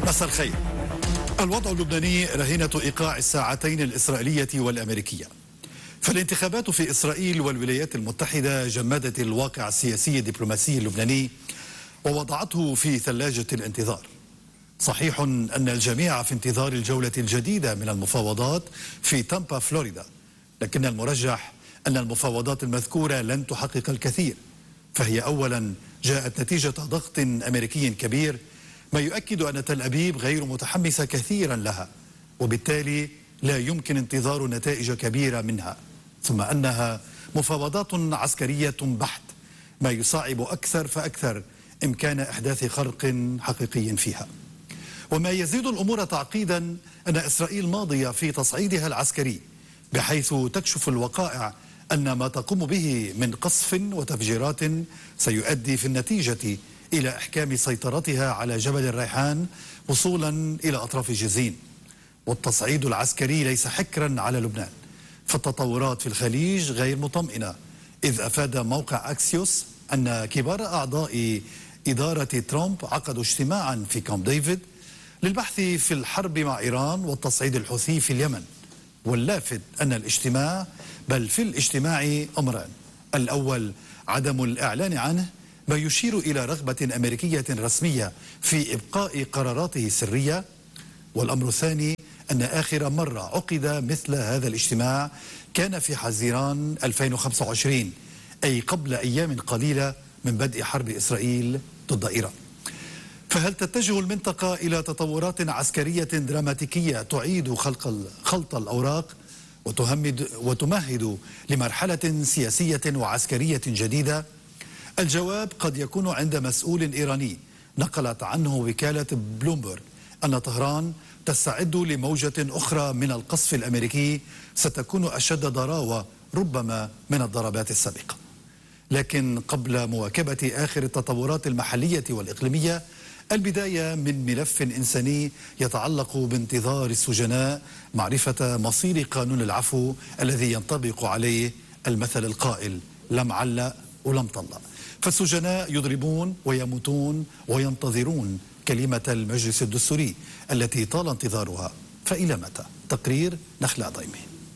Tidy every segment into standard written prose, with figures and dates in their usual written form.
مساء الخير. الوضع اللبناني رهينة إيقاع الساعتين الإسرائيلية والأمريكية. فالانتخابات في إسرائيل والولايات المتحدة جمدت الواقع السياسي الدبلوماسي اللبناني ووضعته في ثلاجة الانتظار. صحيح أن الجميع في انتظار الجولة الجديدة من المفاوضات في تامبا فلوريدا، لكن المرجح أن المفاوضات المذكورة لن تحقق الكثير، فهي أولا جاءت نتيجة ضغط أمريكي كبير، ما يؤكد أن تل أبيب غير متحمسة كثيرا لها، وبالتالي لا يمكن انتظار نتائج كبيرة منها، ثم أنها مفاوضات عسكرية بحت، ما يصعب أكثر فأكثر إمكان إحداث خرق حقيقي فيها. وما يزيد الأمور تعقيدا أن إسرائيل ماضية في تصعيدها العسكري، بحيث تكشف الوقائع أن ما تقوم به من قصف وتفجيرات سيؤدي في النتيجة إلى إحكام سيطرتها على جبل الريحان وصولا إلى أطراف جزين. والتصعيد العسكري ليس حكرا على لبنان، فالتطورات في الخليج غير مطمئنة، إذ أفاد موقع أكسيوس أن كبار أعضاء إدارة ترامب عقدوا اجتماعا في كامب ديفيد للبحث في الحرب مع إيران والتصعيد الحوثي في اليمن. واللافت أن الاجتماع بل في الاجتماع أمران: الأول عدم الإعلان عنه، ما يشير إلى رغبة أمريكية رسمية في إبقاء قراراته سرية، والأمر الثاني أن آخر مرة عقد مثل هذا الاجتماع كان في حزيران 2025، أي قبل أيام قليلة من بدء حرب إسرائيل ضد إيران. فهل تتجه المنطقة إلى تطورات عسكرية دراماتيكية تعيد خلط الأوراق وتمهد لمرحلة سياسية وعسكرية جديدة؟ الجواب قد يكون عند مسؤول إيراني. نقلت عنه وكالة بلومبرغ أن طهران تستعد لموجة أخرى من القصف الأمريكي ستكون أشد ضراوة ربما من الضربات السابقة. لكن قبل مواكبة آخر التطورات المحلية والإقليمية، البداية من ملف إنساني يتعلق بانتظار السجناء معرفة مصير قانون العفو الذي ينطبق عليه المثل القائل: لم علق ولم طلق. فالسجناء يضربون ويموتون وينتظرون كلمة المجلس الدستوري التي طال انتظارها، فإلى متى؟ تقرير نخلة ضيمي.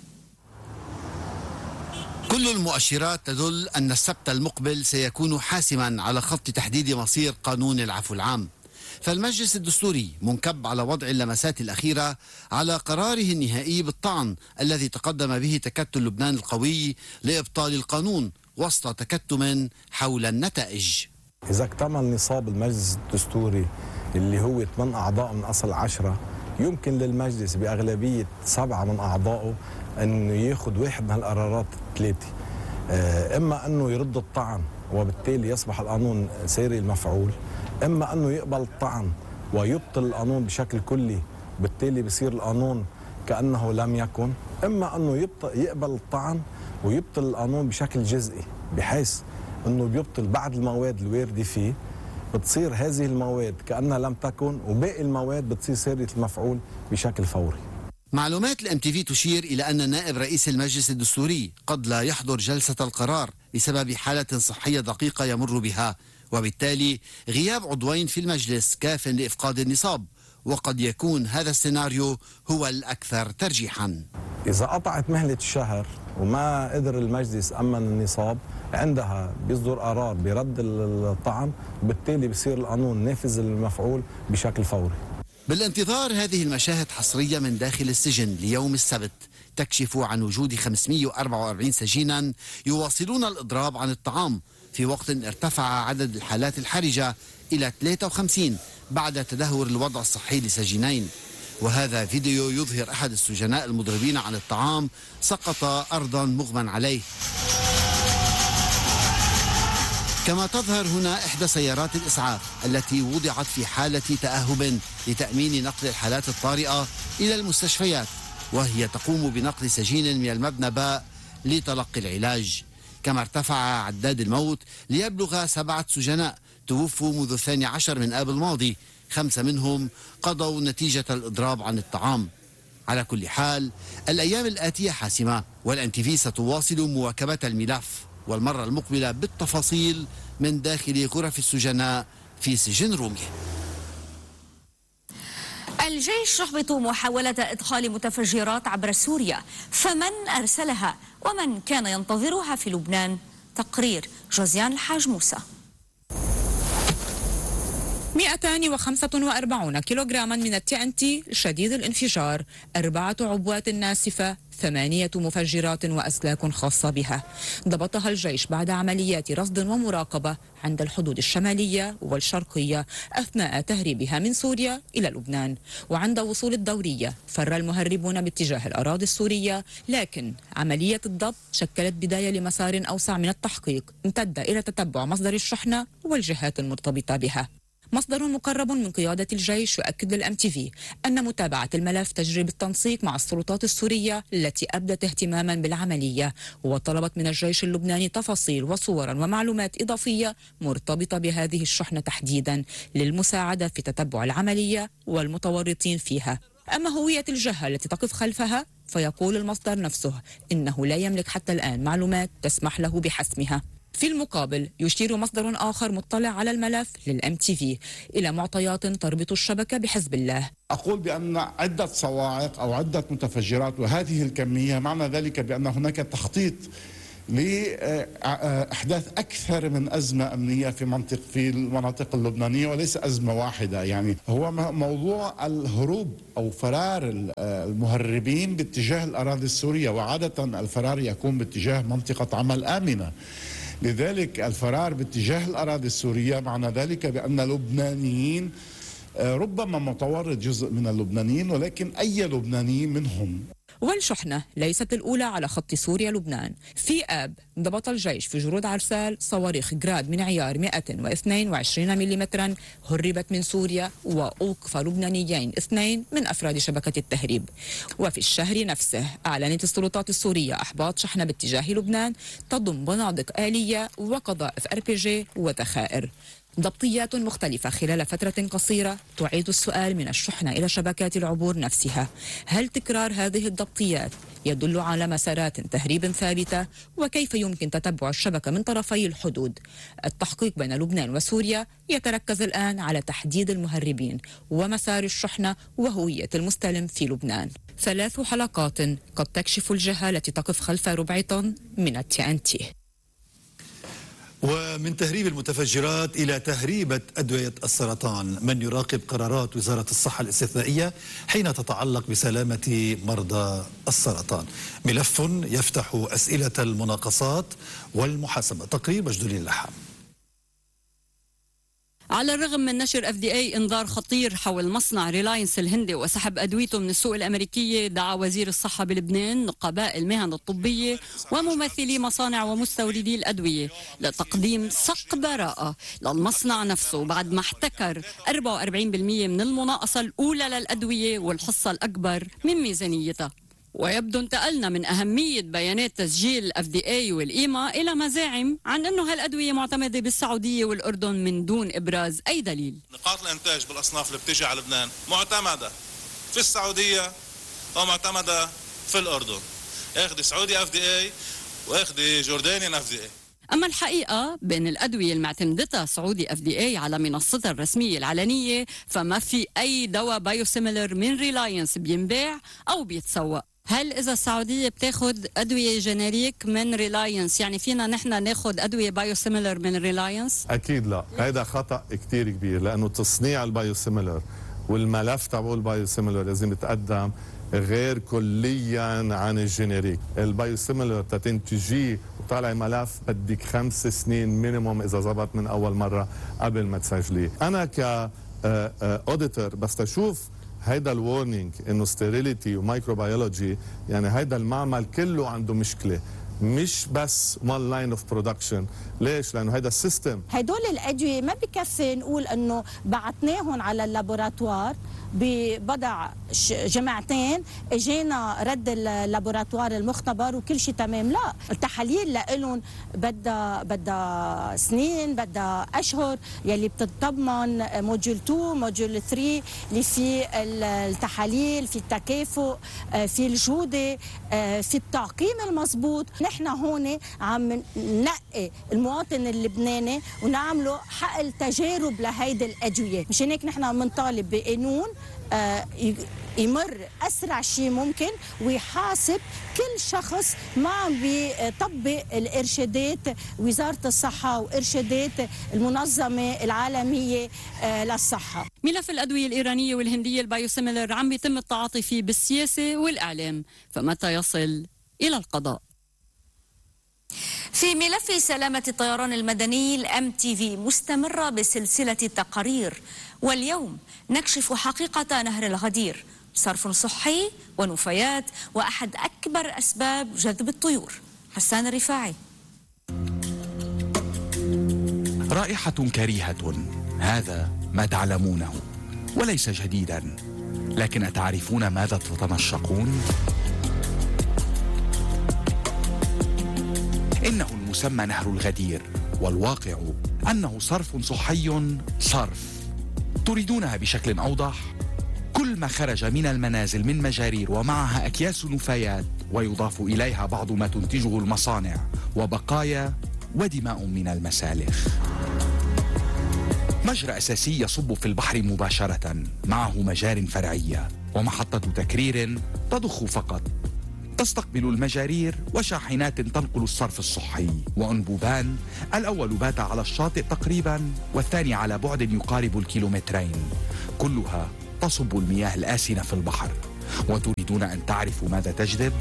كل المؤشرات تدل أن السبت المقبل سيكون حاسما على خط تحديد مصير قانون العفو العام، فالمجلس الدستوري منكب على وضع اللمسات الأخيرة على قراره النهائي بالطعن الذي تقدم به تكتل لبنان القوي لإبطال القانون وسط تكتم حول النتائج. إذا اكتمل نصاب المجلس الدستوري اللي هو 8 أعضاء من أصل 10، يمكن للمجلس بأغلبية 7 من أعضائه أنه يأخذ واحد من هالقرارات الثلاثة، إما أنه يرد الطعن وبالتالي يصبح القانون ساري المفعول، إما أنه يقبل الطعن ويبطل القانون بشكل كلي، بالتالي بصير القانون كأنه لم يكن، إما أنه يقبل الطعن ويبطل القانون بشكل جزئي، بحيث أنه بيبطل بعض المواد الواردة فيه، بتصير هذه المواد كأنها لم تكن، وباقي المواد بتصير سارية المفعول بشكل فوري. معلومات الMTV تشير إلى أن نائب رئيس المجلس الدستوري قد لا يحضر جلسة القرار بسبب حالة صحية دقيقة يمر بها، وبالتالي غياب عضوين في المجلس كاف لإفقاد النصاب، وقد يكون هذا السيناريو هو الأكثر ترجيحا. إذا قطعت مهلة الشهر وما قدر المجلس أمن النصاب، عندها بيصدر قرار برد الطعن، وبالتالي بصير القانون نافذ المفعول بشكل فوري. بالانتظار هذه المشاهد حصرية من داخل السجن ليوم السبت تكشف عن وجود 544 سجينا يواصلون الإضراب عن الطعام، في وقت ارتفع عدد الحالات الحرجة إلى 53 بعد تدهور الوضع الصحي لسجينين. وهذا فيديو يظهر أحد السجناء المضربين عن الطعام سقط أرضا مغمى عليه. كما تظهر هنا إحدى سيارات الإسعاف التي وضعت في حالة تأهب لتأمين نقل الحالات الطارئة إلى المستشفيات، وهي تقوم بنقل سجين من المبنى باء لتلقي العلاج. كما ارتفع عداد الموت ليبلغ 7 سجناء توفوا منذ 12 من آب الماضي، 5 منهم قضوا نتيجة الإضراب عن الطعام. على كل حال الأيام الآتية حاسمة، والMTV ستواصل مواكبة الملف، والمرة المقبلة بالتفاصيل من داخل غرف السجناء في سجن رومية. الجيش يحبط محاولة إدخال متفجرات عبر سوريا، فمن أرسلها ومن كان ينتظرها في لبنان؟ تقرير جوزيان الحاج موسى. 245 كيلوغراما من الTNT شديد الانفجار، 4 عبوات ناسفة، 8 مفجرات وأسلاك خاصة بها، ضبطها الجيش بعد عمليات رصد ومراقبة عند الحدود الشمالية والشرقية أثناء تهريبها من سوريا إلى لبنان. وعند وصول الدورية فر المهربون باتجاه الأراضي السورية، لكن عملية الضبط شكلت بداية لمسار أوسع من التحقيق امتد إلى تتبع مصدر الشحنة والجهات المرتبطة بها. مصدر مقرب من قيادة الجيش يؤكد للMTV أن متابعة الملف تجري بالتنسيق مع السلطات السورية التي أبدت اهتماما بالعملية، وطلبت من الجيش اللبناني تفاصيل وصورا ومعلومات إضافية مرتبطة بهذه الشحنة تحديدا للمساعدة في تتبع العملية والمتورطين فيها. أما هوية الجهة التي تقف خلفها فيقول المصدر نفسه إنه لا يملك حتى الآن معلومات تسمح له بحسمها. في المقابل يشير مصدر آخر مطلع على الملف للMTV إلى معطيات تربط الشبكة بحزب الله. أقول بأن عدة صواعق أو عدة متفجرات وهذه الكمية معنى ذلك بأن هناك تخطيط لإحداث أكثر من أزمة أمنية في المناطق اللبنانية، وليس أزمة واحدة. يعني هو موضوع الهروب أو فرار المهربين باتجاه الأراضي السورية، وعادة الفرار يكون باتجاه منطقة عمل آمنة. لذلك الفرار باتجاه الأراضي السورية معنى ذلك بأن اللبنانيين ربما متورط جزء من اللبنانيين، ولكن أي لبناني منهم. والشحنة ليست الأولى على خط سوريا-لبنان. في آب ضبط الجيش في جرود عرسال صواريخ جراد من عيار 122 ملم هربت من سوريا، وأوقف لبنانيين 2 من أفراد شبكة التهريب. وفي الشهر نفسه أعلنت السلطات السورية إحباط شحنة باتجاه لبنان تضم بنادق آلية وقذائف RPG وذخائر. ضبطيات مختلفة خلال فترة قصيرة تعيد السؤال من الشحنة إلى شبكات العبور نفسها. هل تكرار هذه الضبطيات يدل على مسارات تهريب ثابتة؟ وكيف يمكن تتبع الشبكة من طرفي الحدود؟ التحقيق بين لبنان وسوريا يتركز الآن على تحديد المهربين ومسار الشحنة وهوية المستلم في لبنان. 3 حلقات قد تكشف الجهة التي تقف خلف ربع طن من الTNT. ومن تهريب المتفجرات إلى تهريبة أدوية السرطان، من يراقب قرارات وزارة الصحة الاستثنائية حين تتعلق بسلامة مرضى السرطان؟ ملف يفتح أسئلة المناقصات والمحاسبة. تقرير مجدولي اللحام. على الرغم من نشر FDA انذار خطير حول مصنع ريلاينس الهندي وسحب أدويته من السوق الأمريكية، دعا وزير الصحة بلبنان نقباء المهن الطبية وممثلي مصانع ومستوردي الأدوية لتقديم صك براءة للمصنع نفسه بعد ما احتكر 44% من المناقصة الأولى للأدوية والحصة الأكبر من ميزانيتها. ويبدو انتقلنا من أهمية بيانات تسجيل FDA والإيما إلى مزاعم عن أنه هالأدوية معتمدة بالسعودية والأردن من دون إبراز أي دليل. نقاط الإنتاج بالأصناف اللي بتيجي على لبنان معتمدة في السعودية ومعتمدة في الأردن، اخدي سعودي FDA واخدي جورداني FDA. أما الحقيقة بين الأدوية المعتمدتها سعودي FDA على منصتها الرسمية العلنية فما في أي دواء بايوسيميلر من ريلاينس بينباع أو بيتسوق. هل إذا السعودية بتاخد أدوية جينيريك من ريلاينس يعني فينا نحن ناخد أدوية بايوسيميلر من ريلاينس؟ أكيد لا، هذا خطأ كتير كبير، لأنه تصنيع البايوسيميلر والملف تبعه البايوسيميلر لازم يتقدم غير كليا عن الجينيريك. البايوسيميلر تنتجيه وطالع ملف بدك 5 سنين مينيموم إذا زبط من أول مرة قبل ما تسجليه. أنا كأوديتر بس تشوف هيدا الورنينج انه ستيريليتي ومايكروبيولوجي، يعني هيدا المعمل كله عنده مشكله، مش بس one line of production. ليش؟ لأنه هيدا السيستم. هدول الأدوية ما بكفي نقول أنه بعتناهم على اللابوراتوار ببضع جمعتين اجينا رد اللابوراتوار المختبر وكل شيء تمام. لا، التحاليل لهم بدها سنين، بدها اشهر، يلي بتتضمن موديول 2 موديول 3 اللي في التحاليل، في التكافؤ، في الجوده، في التعقيم المضبوط. نحن نحن هون عم ننقي المواطن اللبناني ونعمله حقل تجارب لهيدي الأدوية. مشان هيك نحن بنطالب بقانون يمر أسرع شيء ممكن ويحاسب كل شخص ما عم بيطبق الإرشادات وزارة الصحة وإرشادات المنظمة العالمية للصحة. ملف الأدوية الإيرانية والهندية البايوسيميلر عم بيتم التعاطي فيه بالسياسة والإعلام، فمتى يصل إلى القضاء؟ في ملف سلامة الطيران المدني الMTV مستمرة بسلسلة تقارير، واليوم نكشف حقيقة نهر الغدير، صرف صحي ونفايات وأحد أكبر أسباب جذب الطيور. حسان الرفاعي. رائحة كريهة، هذا ما تعلمونه وليس جديدا، لكن أتعرفون ماذا تتنشقون؟ إنه المسمى نهر الغدير، والواقع أنه صرف صحي صرف. تريدونها بشكل أوضح؟ كل ما خرج من المنازل من مجارير ومعها أكياس نفايات ويضاف إليها بعض ما تنتجه المصانع وبقايا ودماء من المسالخ. مجرى أساسي يصب في البحر مباشرة، معه مجار فرعية ومحطة تكرير تضخ فقط، تستقبل المجارير وشاحنات تنقل الصرف الصحي. وأنبوبان الأول بات على الشاطئ تقريبا، والثاني على بعد يقارب الكيلومترين، كلها تصب المياه الآسنة في البحر. وتريدون أن تعرفوا ماذا تجذب؟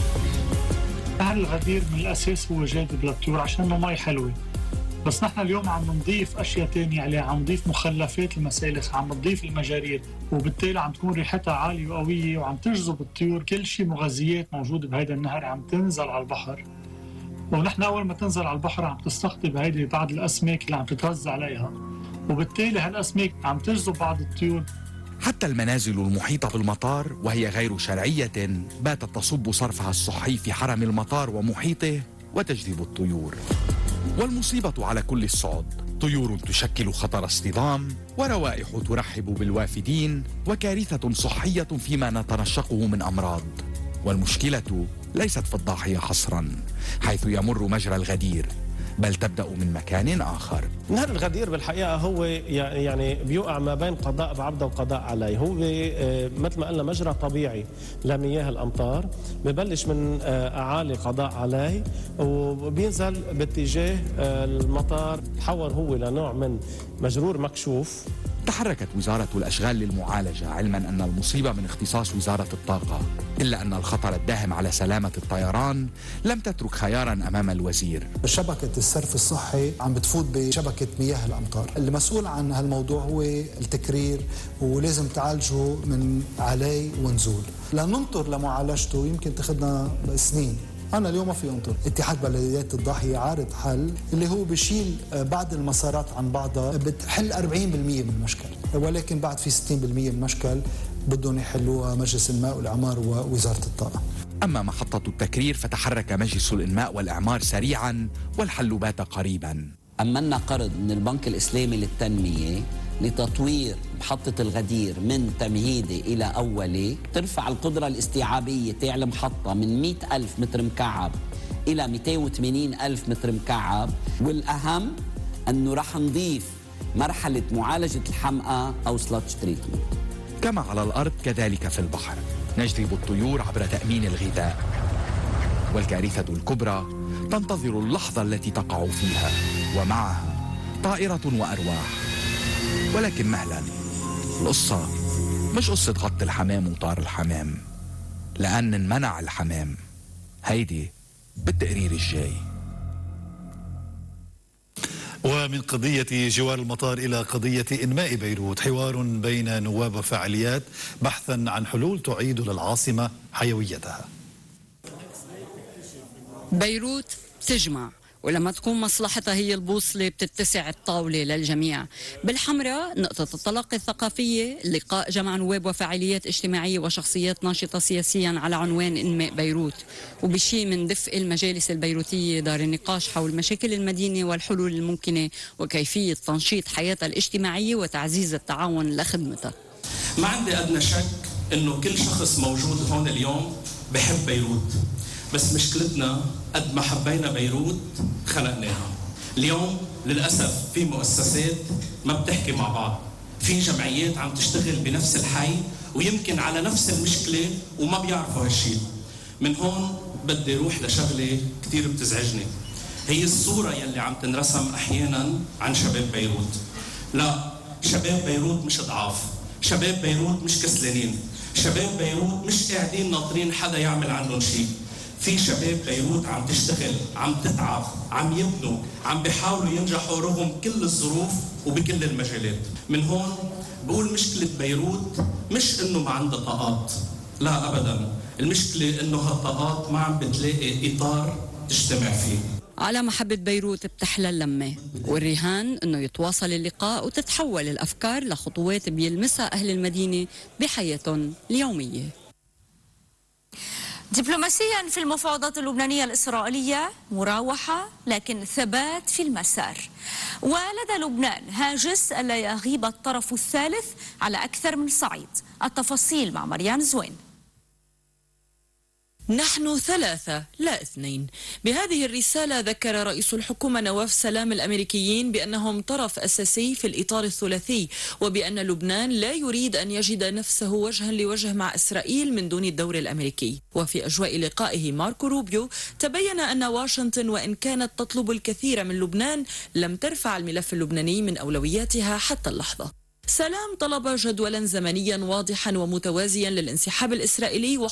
نهر الغدير من الأساس هو جاذب للطيور عشانه مي حلوة، بس نحن اليوم عم نضيف أشياء تانية عليه، عم نضيف مخلفات المسالخ، عم نضيف المجارير، وبالتالي عم تكون ريحتها عالية وقوية وعم تجذب الطيور. كل شيء مغذيات موجودة بهيدا النهر عم تنزل على البحر، ونحن أول ما تنزل على البحر عم تستقطب هيدي بعض الأسماك اللي عم تتغذى عليها، وبالتالي هالأسماك عم تجذب بعض الطيور. حتى المنازل المحيطة بالمطار وهي غير شرعية باتت تصب صرفها الصحي في حرم المطار ومحيطه وتجذب الطيور. والمصيبة على كل الصعد، طيور تشكل خطر اصطدام، وروائح ترحب بالوافدين، وكارثة صحية فيما نتنشقه من أمراض. والمشكلة ليست في الضاحية حصرا حيث يمر مجرى الغدير، بل تبدأ من مكان آخر. نهر الغدير بالحقيقة هو يعني بيوقع ما بين قضاء بعبده وقضاء عليه. هو مثل ما قلنا مجرى طبيعي لمياه الأمطار، ببلش من أعالي قضاء عليه وبينزل باتجاه المطار، تحول هو لنوع من مجرور مكشوف. تحركت وزارة الأشغال للمعالجة، علما أن المصيبة من اختصاص وزارة الطاقة، إلا أن الخطر الداهم على سلامة الطيران لم تترك خيارا أمام الوزير. شبكة الصرف الصحي عم بتفوت بشبكة مياه الأمطار، المسؤول عن هالموضوع هو التكرير، ولازم تعالجه من علي ونزول. لننطر لمعالجته يمكن تاخذنا سنين. أنا اليوم ما في أنطر. اتحاد بلديات الضاحية عارض حل اللي هو بيشيل بعض المسارات عن بعضها، بتحل 40% من المشكل، ولكن بعد في 60% من المشكل بدهم يحلوها مجلس الماء والإعمار ووزارة الطاقة. أما محطة التكرير فتحرك مجلس الإنماء والإعمار سريعا، والحل بات قريبا. أمنا قرض من البنك الإسلامي للتنمية لتطوير محطة الغدير من تمهيدي إلى أولي، ترفع القدرة الاستيعابية تاع المحطة من 100,000 متر مكعب إلى 280,000 متر مكعب. والأهم أنه رح نضيف مرحلة معالجة الحمقى أو سلاتش تريتمنت. كما على الأرض كذلك في البحر، نجذب الطيور عبر تأمين الغذاء. والكارثة الكبرى تنتظر اللحظة التي تقع فيها، ومعها طائرة وأرواح. ولكن مهلا، القصة مش قصة غط الحمام وطار الحمام، لأن انمنع الحمام. هيدي بالتقرير الجاي. ومن قضية جوار المطار إلى قضية إنماء بيروت، حوار بين نواب وفعاليات بحثا عن حلول تعيد للعاصمة حيويتها. بيروت تجمع، ولما تكون مصلحتها هي البوصلة بتتسع الطاولة للجميع. بالحمراء نقطة التلقي الثقافية، لقاء جمع نواب وفعاليات اجتماعية وشخصيات ناشطة سياسيا على عنوان إنماء بيروت. وبشيء من دفء المجالس البيروتية دار النقاش حول مشاكل المدينة والحلول الممكنة وكيفية تنشيط حياتها الاجتماعية وتعزيز التعاون لخدمتها. ما عندي أدنى شك إنه كل شخص موجود هون اليوم بحب بيروت، بس مشكلتنا قد ما حبينا بيروت خلقناها. اليوم للأسف في مؤسسات ما بتحكي مع بعض، في جمعيات عم تشتغل بنفس الحي ويمكن على نفس المشكلة وما بيعرفوا هالشيء. من هون بدي روح لشغلة كتير بتزعجني، هي الصورة يلي عم تنرسم أحيانا عن شباب بيروت. لا، شباب بيروت مش ضعاف، شباب بيروت مش كسلانين، شباب بيروت مش قاعدين ناطرين حدا يعمل عنهم شيء. في شباب بيروت عم تشتغل، عم تتعب، عم يبنوا، عم بيحاولوا ينجحوا رغم كل الظروف وبكل المجالات. من هون بقول مشكلة بيروت مش انه ما عندها طاقات، لا ابدا، المشكلة انه هالطاقات ما عم بتلاقي اطار تجتمع فيه. على محبة بيروت بتحلى اللمة، والرهان انه يتواصل اللقاء وتتحول الافكار لخطوات بيلمسها اهل المدينة بحياتهم اليومية. دبلوماسيا في المفاوضات اللبنانية الإسرائيلية مراوحة لكن ثبات في المسار. ولدى لبنان هاجس ألا يغيب الطرف الثالث على أكثر من صعيد. التفاصيل مع مريان زوين. نحن 3 لا 2. بهذه الرسالة ذكر رئيس الحكومة نواف سلام الأمريكيين بأنهم طرف أساسي في الإطار الثلاثي، وبأن لبنان لا يريد أن يجد نفسه وجها لوجه مع إسرائيل من دون الدور الأمريكي. وفي أجواء لقائه ماركو روبيو تبين أن واشنطن وإن كانت تطلب الكثير من لبنان لم ترفع الملف اللبناني من أولوياتها حتى اللحظة. سلام طلب جدولا زمنيا واضحا ومتوازيا للانسحاب الإسرائيلي